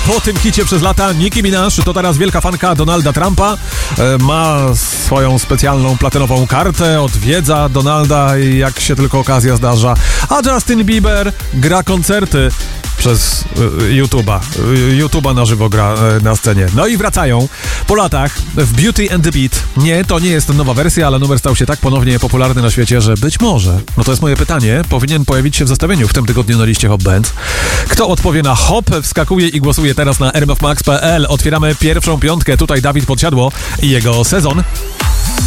po tym hicie przez lata. Nicki Minaj to teraz wielka fanka Donalda Trumpa. Ma swoją specjalną platynową kartę, odwiedza Donalda jak się tylko okazja zdarza. A Justin Bieber gra koncerty przez YouTube'a na żywo gra na scenie. No i wracają po latach w Beauty and the Beat. Nie, to nie jest nowa wersja, ale numer stał się tak ponownie popularny na świecie, że być może, no to jest moje pytanie, powinien pojawić się w zestawieniu w tym tygodniu na liście Hot Bands. Kto odpowie na hop, wskakuje i głosuje teraz na rmfmax.pl. Otwieramy pierwszą piątkę. Tutaj Dawid Podsiadło i jego Sezon.